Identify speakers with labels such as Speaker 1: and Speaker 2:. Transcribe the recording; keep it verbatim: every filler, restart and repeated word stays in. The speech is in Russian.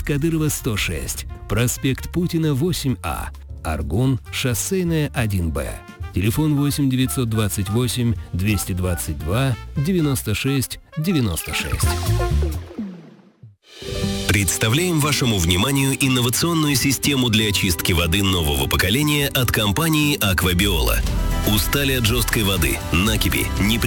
Speaker 1: Кадырова сто шесть, проспект Путина восемь А, Аргун, шоссейная один Б. Телефон восемь девятьсот двадцать восемь двести двадцать два девяносто шесть девяносто шесть.
Speaker 2: Представляем вашему вниманию инновационную систему для очистки воды нового поколения от компании «Аквабиола». Устали от жесткой воды, накипи, неприятности